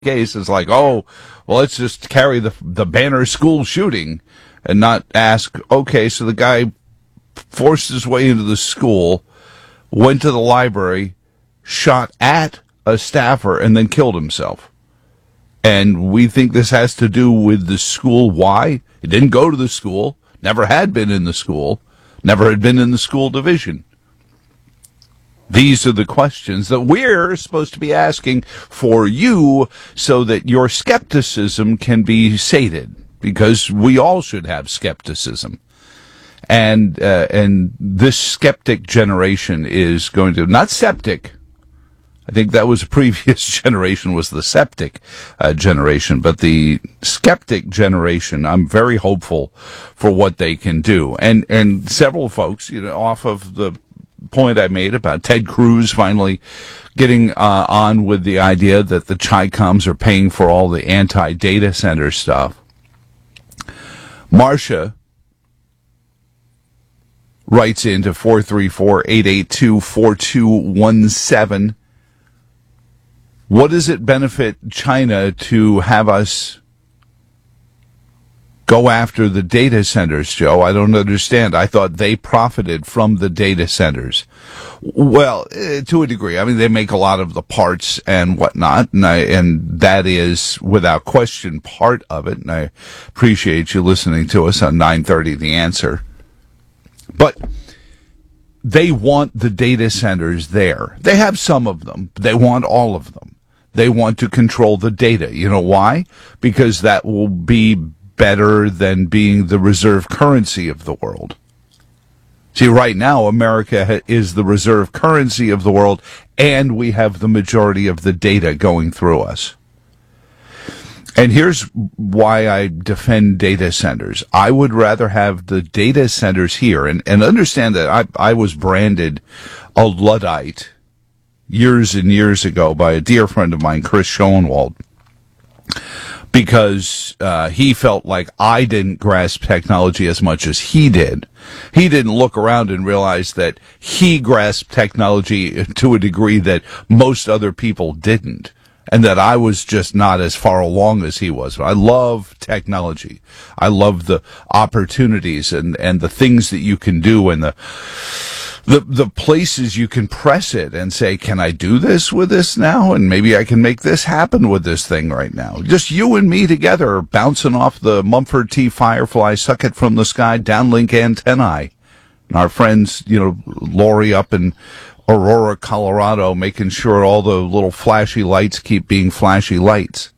case. It's like, oh, well, let's just carry the banner school shooting and not ask, okay, so the guy forced his way into the school, went to the library, shot at a staffer, and then killed himself. And we think this has to do with the school. Why? He didn't go to the school, never had been in the school, never had been in the school division. These are the questions that we're supposed to be asking for you so that your skepticism can be sated, because we all should have skepticism. And this skeptic generation is going to, not septic, I think that was a previous generation, was the septic generation, but the skeptic generation, I'm very hopeful for what they can do. And several folks, off of the point I made about Ted Cruz finally getting on with the idea that the Chi-Coms are paying for all the anti-data center stuff. Marcia writes into 434-882-4217. What does it benefit China to have us go after the data centers, Joe? I don't understand. I thought they profited from the data centers. Well, to a degree. I mean, they make a lot of the parts and whatnot, and that is, without question, part of it. And I appreciate you listening to us on 930 The Answer. But they want the data centers there. They have some of them. They want all of them. They want to control the data. You know why? Because that will be better than being the reserve currency of the world. See, right now, America is the reserve currency of the world, and we have the majority of the data going through us. And here's why I defend data centers. I would rather have the data centers here, and understand that I was branded a Luddite years and years ago by a dear friend of mine, Chris Schoenwald, because he felt like I didn't grasp technology as much as he did. He didn't look around and realize that he grasped technology to a degree that most other people didn't, and that I was just not as far along as he was. I love technology. I love the opportunities and the things that you can do, and the places you can press it and say, can I do this with this now? And maybe I can make this happen with this thing right now. Just you and me together, bouncing off the Mumford T. Firefly, suck it from the sky, downlink antennae. And our friends, Lori up in Aurora, Colorado, making sure all the little flashy lights keep being flashy lights.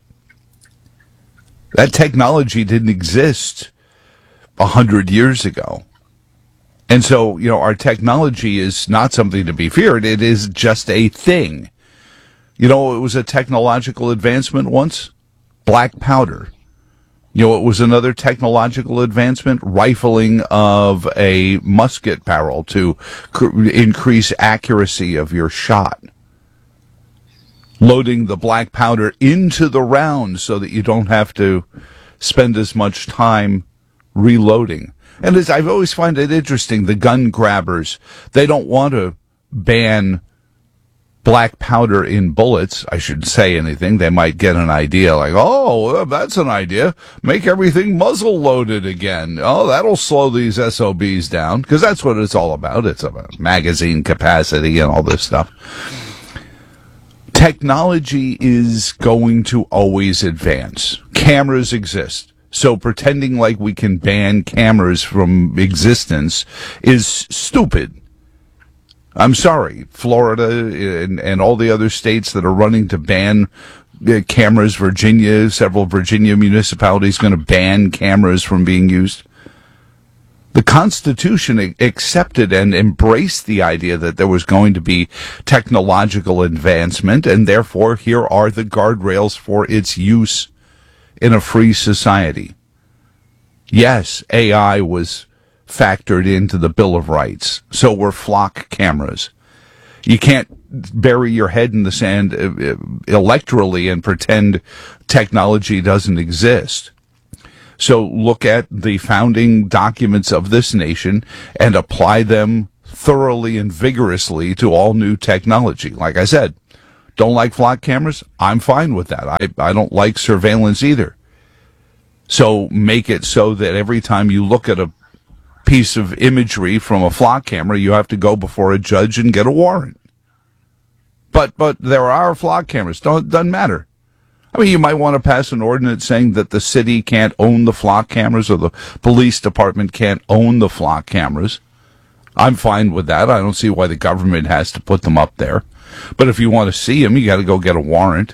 That technology didn't exist 100 years ago. And so, our technology is not something to be feared. It is just a thing. It was a technological advancement once. Black powder. It was another technological advancement, rifling of a musket barrel to increase accuracy of your shot. Loading the black powder into the round so that you don't have to spend as much time reloading. And as I've always find it interesting, the gun grabbers, they don't want to ban black powder in bullets. I shouldn't say anything. They might get an idea like, oh, that's an idea. Make everything muzzle loaded again. Oh, that'll slow these SOBs down, because that's what it's all about. It's about magazine capacity and all this stuff. Technology is going to always advance. Cameras exist. So pretending like we can ban cameras from existence is stupid. I'm sorry. Florida and all the other states that are running to ban cameras, several Virginia municipalities going to ban cameras from being used. The Constitution accepted and embraced the idea that there was going to be technological advancement, and therefore here are the guardrails for its use in a free society. Yes, AI was factored into the Bill of Rights. So were flock cameras. You can't bury your head in the sand electorally and pretend technology doesn't exist. So look at the founding documents of this nation and apply them thoroughly and vigorously to all new technology. Like I said, Don't like flock cameras? I'm fine with that. I don't like surveillance either. So make it so that every time you look at a piece of imagery from a flock camera, you have to go before a judge and get a warrant. But there are flock cameras. Doesn't matter. I mean, you might want to pass an ordinance saying that the city can't own the flock cameras or the police department can't own the flock cameras. I'm fine with that. I don't see why the government has to put them up there. But if you want to see them, you got to go get a warrant.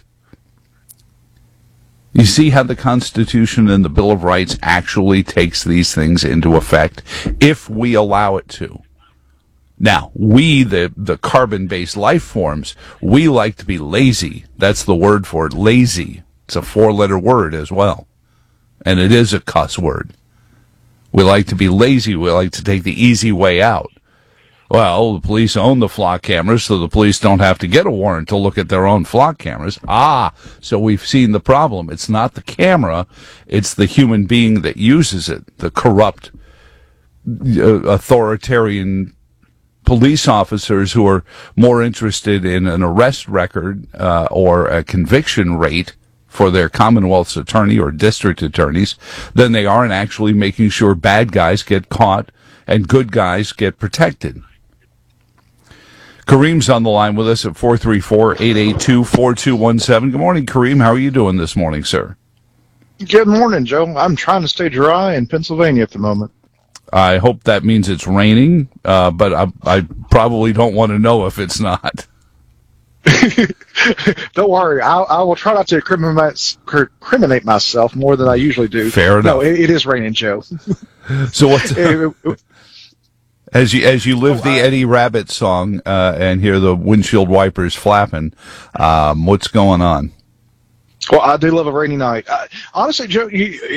You see how the Constitution and the Bill of Rights actually takes these things into effect if we allow it to. Now, we, the carbon-based life forms, we like to be lazy. That's the word for it, lazy. It's a 4-letter word as well. And it is a cuss word. We like to be lazy. We like to take the easy way out. Well, the police own the flock cameras, so the police don't have to get a warrant to look at their own flock cameras. So we've seen the problem. It's not the camera, it's the human being that uses it, the corrupt, authoritarian police officers who are more interested in an arrest record or a conviction rate for their Commonwealth's attorney or district attorneys than they are in actually making sure bad guys get caught and good guys get protected. Kareem's on the line with us at 434-882-4217. Good morning, Kareem. How are you doing this morning, sir? Good morning, Joe. I'm trying to stay dry in Pennsylvania at the moment. I hope that means it's raining, but I probably don't want to know if it's not. Don't worry. I will try not to criminate myself more than I usually do. Fair enough. No, it is raining, Joe. So what's... As you live the Eddie Rabbit song and hear the windshield wipers flapping, what's going on? Well, I do love a rainy night. Honestly, Joe,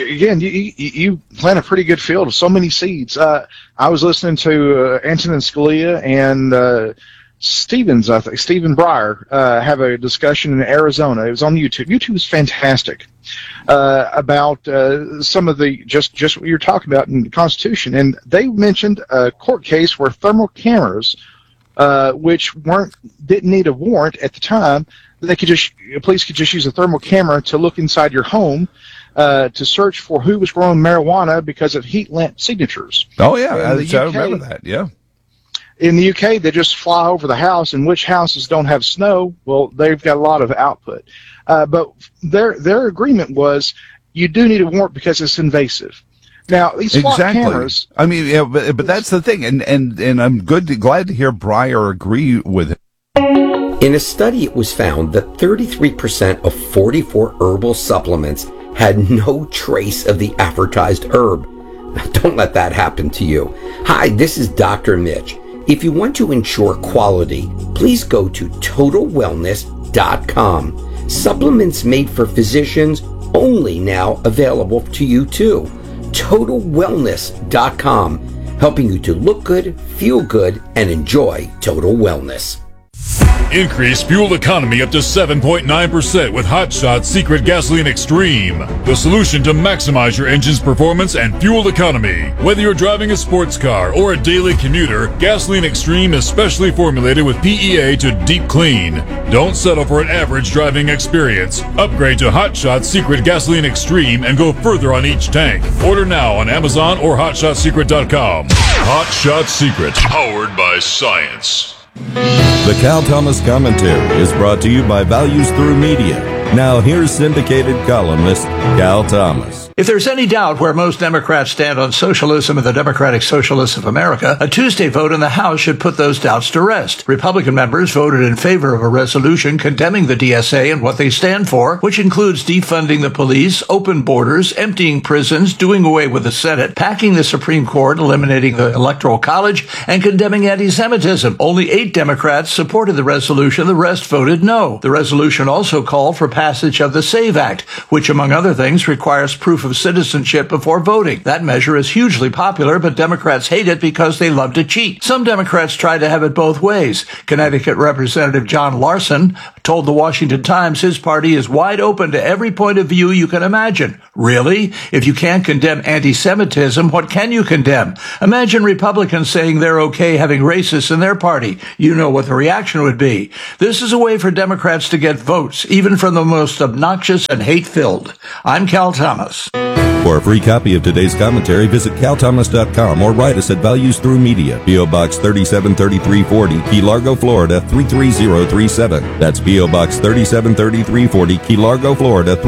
you plant a pretty good field of so many seeds. I was listening to Antonin Scalia and Stephen Breyer have a discussion in Arizona. It was on YouTube. YouTube is fantastic about some of the just what you're talking about in the Constitution, and they mentioned a court case where thermal cameras, which didn't need a warrant at the time, police could just use a thermal camera to look inside your home to search for who was growing marijuana because of heat lamp signatures. Oh yeah, I remember that. Yeah. In the UK, they just fly over the house, and which houses don't have snow? Well, they've got a lot of output. But their agreement was you do need a warrant because it's invasive. Now, these flock cameras... I mean, yeah, but that's the thing, and I'm glad to hear Breyer agree with it. In a study, it was found that 33% of 44 herbal supplements had no trace of the advertised herb. Don't let that happen to you. Hi, this is Dr. Mitch. If you want to ensure quality, please go to TotalWellness.com. Supplements made for physicians only now available to you too. TotalWellness.com, helping you to look good, feel good, and enjoy total wellness. Increase fuel economy up to 7.9% with Hot Shots Secret Gasoline Extreme. The solution to maximize your engine's performance and fuel economy. Whether you're driving a sports car or a daily commuter, Gasoline Extreme is specially formulated with PEA to deep clean. Don't settle for an average driving experience. Upgrade to Hot Shots Secret Gasoline Extreme and go further on each tank. Order now on Amazon or HotShotSecret.com. Hot Shots Secret, powered by science. The Cal Thomas Commentary is brought to you by Values Through Media. Now here's syndicated columnist Cal Thomas. If there's any doubt where most Democrats stand on socialism and the Democratic Socialists of America, a Tuesday vote in the House should put those doubts to rest. Republican members voted in favor of a resolution condemning the DSA and what they stand for, which includes defunding the police, open borders, emptying prisons, doing away with the Senate, packing the Supreme Court, eliminating the Electoral College, and condemning anti-Semitism. Only 8 Democrats supported the resolution. The rest voted no. The resolution also called for passage of the SAVE Act, which, among other things, requires proof of citizenship before voting. That measure is hugely popular, but Democrats hate it because they love to cheat. Some Democrats try to have it both ways. Connecticut Representative John Larson told the Washington Times his party is wide open to every point of view you can imagine. Really? If you can't condemn anti-Semitism, what can you condemn? Imagine Republicans saying they're okay having racists in their party. You know what the reaction would be. This is a way for Democrats to get votes, even from the most obnoxious and hate-filled. I'm Cal Thomas. For a free copy of today's commentary, visit calthomas.com or write us at Values Through Media, P.O. Box 373340, Key Largo, Florida 33037. That's P.O. Box 373340, Key Largo, Florida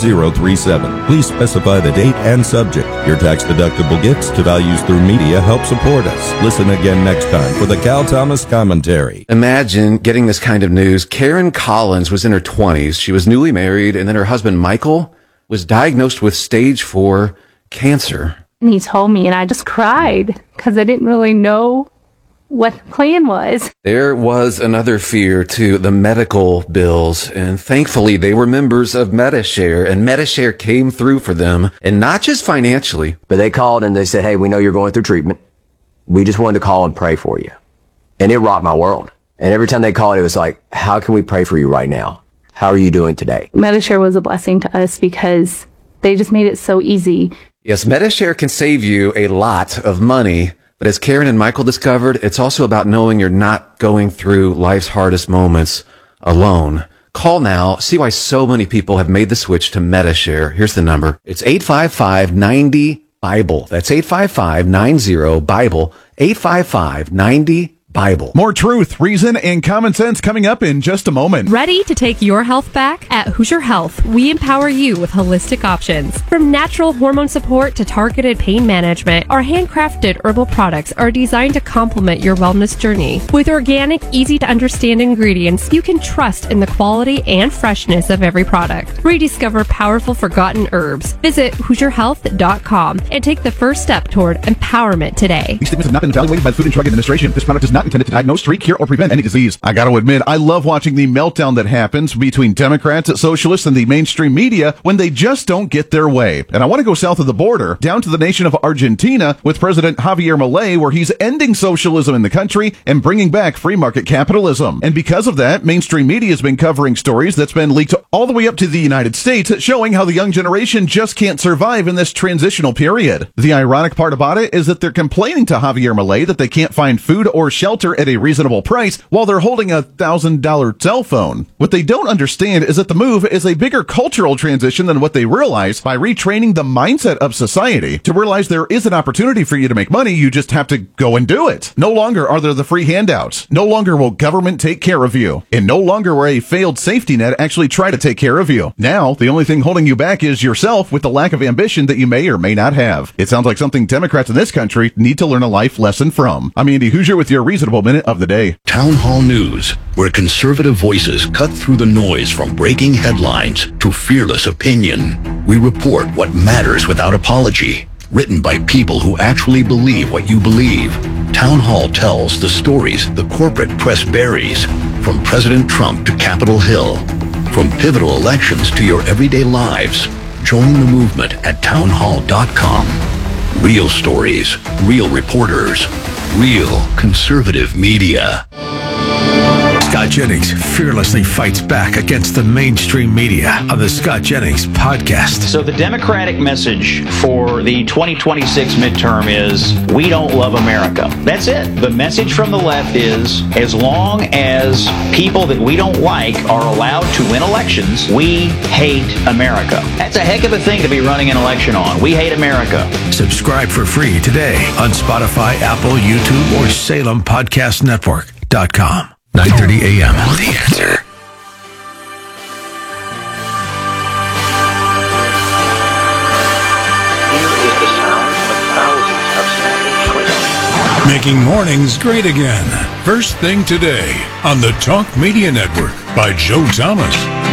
33037. Please specify the date and subject. Your tax-deductible gifts to Values Through Media help support us. Listen again next time for the Cal Thomas Commentary. Imagine getting this kind of news. Karen Collins was in her 20s. She was newly married, and then her husband, Michael, was diagnosed with stage 4 cancer. And he told me, and I just cried because I didn't really know what the plan was. There was another fear to the medical bills, and thankfully they were members of Medi-Share, and Medi-Share came through for them, and not just financially. But they called and they said, hey, we know you're going through treatment. We just wanted to call and pray for you. And it rocked my world. And every time they called, it was like, how can we pray for you right now? How are you doing today? Medi-Share was a blessing to us because they just made it so easy. Yes, Medi-Share can save you a lot of money, but as Karen and Michael discovered, it's also about knowing you're not going through life's hardest moments alone. Call now. See why so many people have made the switch to Medi-Share. Here's the number. It's 855-90-BIBLE. That's 855-90-BIBLE. 855-90-BIBLE. More truth, reason, and common sense coming up in just a moment. Ready to take your health back? At Hoosier Health, we empower you with holistic options. From natural hormone support to targeted pain management, our handcrafted herbal products are designed to complement your wellness journey. With organic, easy-to-understand ingredients, you can trust in the quality and freshness of every product. Rediscover powerful forgotten herbs. Visit HoosierHealth.com and take the first step toward empowerment today. These statements have not been evaluated by the Food and Drug Administration. This product is not intended to diagnose, treat, cure, or prevent any disease. I got to admit, I love watching the meltdown that happens between Democrats, socialists, and the mainstream media when they just don't get their way. And I want to go south of the border, down to the nation of Argentina, with President Javier Milei, where he's ending socialism in the country and bringing back free market capitalism. And because of that, mainstream media has been covering stories that's been leaked all the way up to the United States, showing how the young generation just can't survive in this transitional period. The ironic part about it is that they're complaining to Javier Milei that they can't find food or shelter at a reasonable price while they're holding a $1,000 cell phone. What they don't understand is that the move is a bigger cultural transition than what they realize by retraining the mindset of society to realize there is an opportunity for you to make money, you just have to go and do it. No longer are there the free handouts. No longer will government take care of you. And no longer will a failed safety net actually try to take care of you. Now, the only thing holding you back is yourself with the lack of ambition that you may or may not have. It sounds like something Democrats in this country need to learn a life lesson from. I'm Andy Hoosier with your Reasonable Minute of the Day. Town Hall News, where conservative voices cut through the noise from breaking headlines to fearless opinion. We report what matters without apology. Written by people who actually believe what you believe. Town Hall tells the stories the corporate press buries. From President Trump to Capitol Hill. From pivotal elections to your everyday lives. Join the movement at townhall.com. Real stories, real reporters, real conservative media. Scott Jennings fearlessly fights back against the mainstream media on the Scott Jennings podcast. So the Democratic message for the 2026 midterm is, we don't love America. That's it. The message from the left is, as long as people that we don't like are allowed to win elections, we hate America. That's a heck of a thing to be running an election on. We hate America. Subscribe for free today on Spotify, Apple, YouTube, or SalemPodcastNetwork.com. 9:30 a.m. The Answer. Here is the sound of thousands of standing footsteps. Making mornings great again. First thing today on the Talk Media Network by Joe Thomas.